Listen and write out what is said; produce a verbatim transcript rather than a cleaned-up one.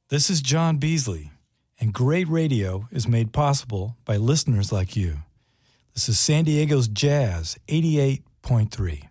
This is John Beasley, and great radio is made possible by listeners like you. This is San Diego's Jazz eighty-eight point three.